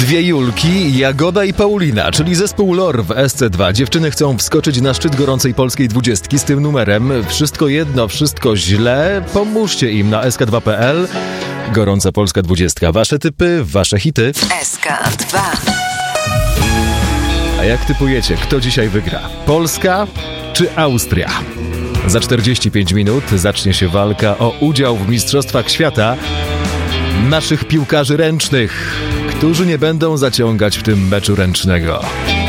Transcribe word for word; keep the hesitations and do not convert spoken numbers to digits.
Dwie Julki, Jagoda i Paulina, czyli zespół Lor w S C dwa. Dziewczyny chcą wskoczyć na szczyt gorącej polskiej dwudziestki z tym numerem. Wszystko jedno, wszystko źle. Pomóżcie im na S K dwa kropka P L. Gorąca polska dwudziestka. Wasze typy, wasze hity. S K dwa. A jak typujecie, kto dzisiaj wygra? Polska czy Austria? Za czterdzieści pięć minut zacznie się walka o udział w Mistrzostwach Świata naszych piłkarzy ręcznych, którzy nie będą zaciągać w tym meczu ręcznego.